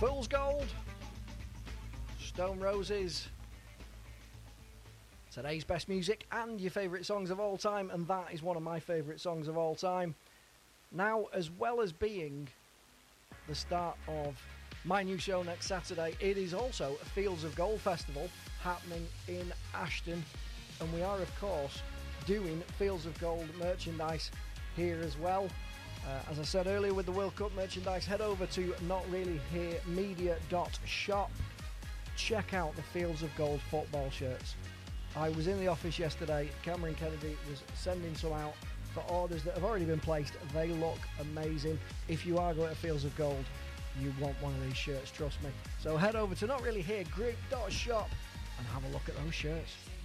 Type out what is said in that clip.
Fool's Gold, Stone Roses, today's best music and your favourite songs of all time, and that is one of my favourite songs of all time. Now, as well as being the start of my new show next Saturday, it is also a Fields of Gold festival happening in Ashton, and we are of course doing Fields of Gold merchandise here as well. As I said earlier, with the World Cup merchandise, head over to notreallyheremedia.shop. Check out the Fields of Gold football shirts. I was in the office yesterday. Cameron Kennedy was sending some out for orders that have already been placed. They look amazing. If you are going to Fields of Gold, you want one of these shirts, trust me. So head over to notreallyheregroup.shop and have a look at those shirts.